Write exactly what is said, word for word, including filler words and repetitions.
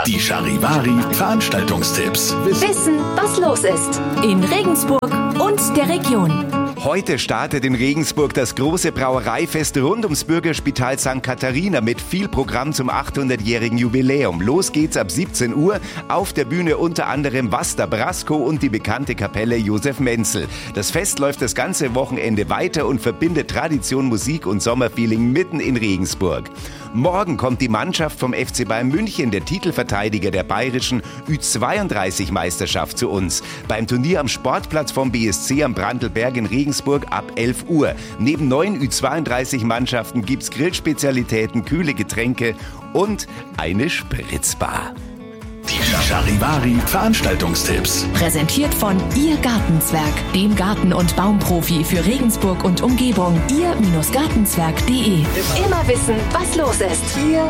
Die Charivari Veranstaltungstipps. Wissen, was los ist in Regensburg und der Region. Heute startet in Regensburg das große Brauereifest rund ums Bürgerspital Sankt Katharina mit viel Programm zum achthundertjährigen Jubiläum. Los geht's ab siebzehn Uhr. Auf der Bühne unter anderem Vasta Brasco und die bekannte Kapelle Josef Menzel. Das Fest läuft das ganze Wochenende weiter und verbindet Tradition, Musik und Sommerfeeling mitten in Regensburg. Morgen kommt die Mannschaft vom F C Bayern München, der Titelverteidiger der bayerischen Ü zweiunddreißig Meisterschaft, zu uns. Beim Turnier am Sportplatz vom B S C am Brandlberg in Regensburg ab elf Uhr. Neben neun Ü zweiunddreißig Mannschaften gibt's Grillspezialitäten, kühle Getränke und eine Spritzbar. Die Charivari Veranstaltungstipps. Präsentiert von Ihr Gartenzwerg, dem Garten- und Baumprofi für Regensburg und Umgebung. ihr Gartenzwerg punkt de. Immer wissen, was los ist. Ihr